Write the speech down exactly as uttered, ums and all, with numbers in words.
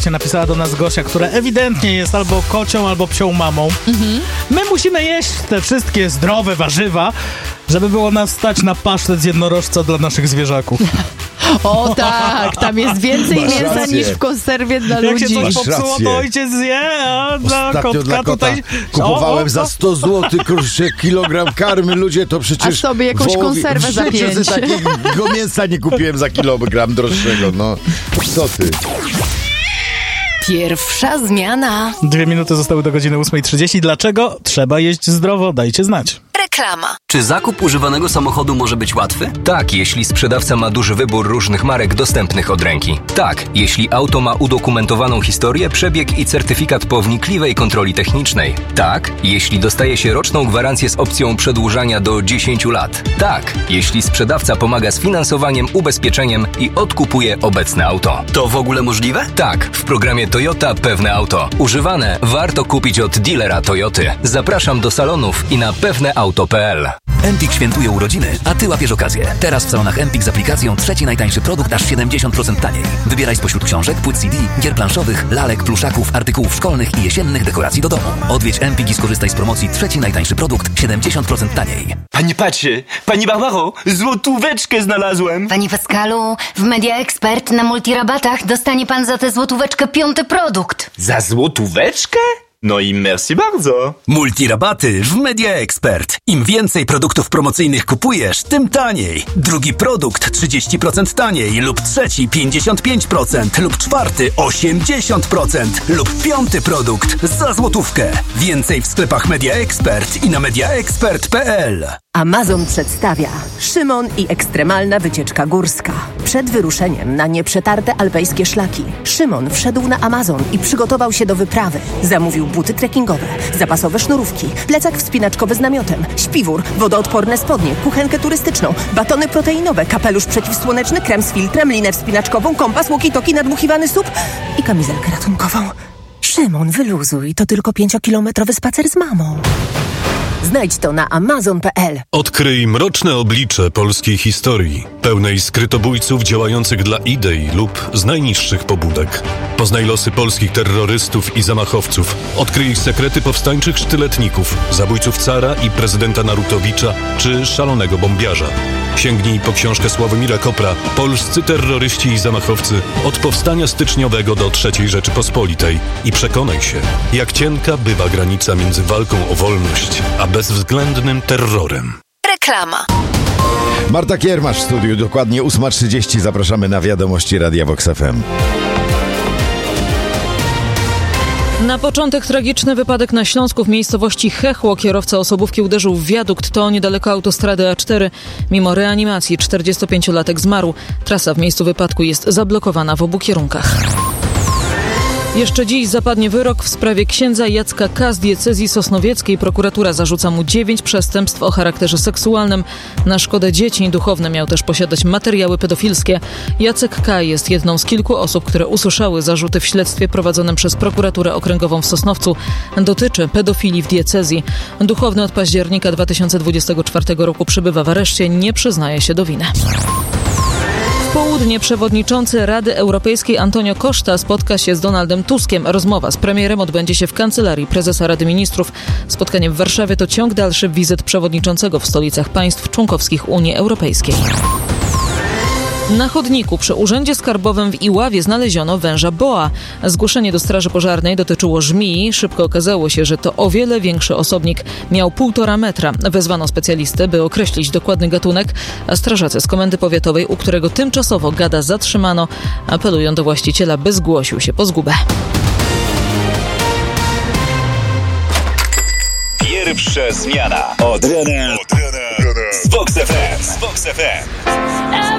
właśnie napisała do nas Gosia, która ewidentnie jest albo kocią, albo psią mamą. Mhm. My musimy jeść te wszystkie zdrowe warzywa, żeby było nas stać na pasztet z jednorożca dla naszych zwierzaków. O tak, tam jest więcej Masz mięsa rację. niż w konserwie dla Jak ludzi. się coś Masz popsuło, rację. to ojciec zje, a dla Ostatnio kotka dla kota tutaj... kupowałem O, o, za o. sto złotych, kurczę, kilogram karmy. Ludzie, to przecież... A sobie jakąś wołowi- konserwę w za życiu pięć. sobie takiego mięsa nie kupiłem za kilogram droższego, no. Co ty? Pierwsza zmiana. Dwie minuty zostały do godziny ósma trzydzieści. Dlaczego? Trzeba jeść zdrowo, dajcie znać. Reklama. Czy zakup używanego samochodu może być łatwy? Tak, jeśli sprzedawca ma duży wybór różnych marek dostępnych od ręki. Tak, jeśli auto ma udokumentowaną historię, przebieg i certyfikat po wnikliwej kontroli technicznej. Tak, jeśli dostaje się roczną gwarancję z opcją przedłużania do dziesięciu lat. Tak, jeśli sprzedawca pomaga z finansowaniem, ubezpieczeniem i odkupuje obecne auto. To w ogóle możliwe? Tak, w programie Toyota Pewne Auto. Używane warto kupić od dealera Toyoty. Zapraszam do salonów i na pewneauto kropka p l. Empik świętuje urodziny, a ty łapiesz okazję. Teraz w salonach Empik z aplikacją trzeci najtańszy produkt aż siedemdziesiąt procent taniej. Wybieraj spośród książek, płyt C D, gier planszowych, lalek, pluszaków, artykułów szkolnych i jesiennych dekoracji do domu. Odwiedź Empik i skorzystaj z promocji trzeci najtańszy produkt siedemdziesiąt procent taniej. Panie Pacie, pani Barbaro, złotóweczkę znalazłem. Panie Pascalu, w Media Expert na multirabatach dostanie pan za tę złotóweczkę piąty produkt. Za złotóweczkę? No i merci bardzo. Multirabaty w Media Expert. Im więcej produktów promocyjnych kupujesz, tym taniej. Drugi produkt trzydzieści procent taniej lub trzeci pięćdziesiąt pięć procent lub czwarty osiemdziesiąt procent lub piąty produkt za złotówkę. Więcej w sklepach Media Expert i na media expert kropka p l. Amazon przedstawia Szymon i ekstremalna wycieczka górska. Przed wyruszeniem na nieprzetarte alpejskie szlaki Szymon wszedł na Amazon i przygotował się do wyprawy. Zamówił buty trekkingowe, zapasowe sznurówki, plecak wspinaczkowy z namiotem, śpiwór, wodoodporne spodnie, kuchenkę turystyczną, batony proteinowe, kapelusz przeciwsłoneczny, krem z filtrem, linę wspinaczkową, kompas, walkie-talkie, nadmuchiwany sup i kamizelkę ratunkową. Szymon, wyluzuj, to tylko pięciokilometrowy spacer z mamą. Znajdź to na amazon kropka p l. Odkryj mroczne oblicze polskiej historii, pełnej skrytobójców działających dla idei lub z najniższych pobudek. Poznaj losy polskich terrorystów i zamachowców. Odkryj ich sekrety powstańczych sztyletników, zabójców cara i prezydenta Narutowicza czy szalonego bombiarza. Sięgnij po książkę Sławomira Kopra Polscy terroryści i zamachowcy od powstania styczniowego do trzeciej Rzeczypospolitej i przekonaj się, jak cienka bywa granica między walką o wolność a bezwzględnym terrorem. Reklama. Marta Kiermasz w studiu, dokładnie ósma trzydzieści. Zapraszamy na wiadomości Radia Vox F M. Na początek tragiczny wypadek na Śląsku w miejscowości Chechło. Kierowca osobówki uderzył w wiadukt. To niedaleko autostrady A cztery. Mimo reanimacji czterdziestopięciolatek zmarł. Trasa w miejscu wypadku jest zablokowana w obu kierunkach. Jeszcze dziś zapadnie wyrok w sprawie księdza Jacka K. z diecezji sosnowieckiej. Prokuratura zarzuca mu dziewięć przestępstw o charakterze seksualnym. Na szkodę dzieci duchowny miał też posiadać materiały pedofilskie. Jacek K. jest jedną z kilku osób, które usłyszały zarzuty w śledztwie prowadzonym przez prokuraturę okręgową w Sosnowcu. Dotyczy pedofilii w diecezji. Duchowny od października dwa tysiące dwudziestego czwartego roku przebywa w areszcie, nie przyznaje się do winy. W południe przewodniczący Rady Europejskiej Antonio Costa spotka się z Donaldem Tuskiem. Rozmowa z premierem odbędzie się w kancelarii prezesa Rady Ministrów. Spotkanie w Warszawie to ciąg dalszy wizyt przewodniczącego w stolicach państw członkowskich Unii Europejskiej. Na chodniku przy Urzędzie Skarbowym w Iławie znaleziono węża boa. Zgłoszenie do Straży Pożarnej dotyczyło żmii. Szybko okazało się, że to o wiele większy osobnik. Miał półtora metra. Wezwano specjalistę, by określić dokładny gatunek, a strażacy z Komendy Powiatowej, u którego tymczasowo gada, zatrzymano. Apelują do właściciela, by zgłosił się po zgubę. Pierwsza zmiana od rana, od rana z Vox F M. Z Vox F M.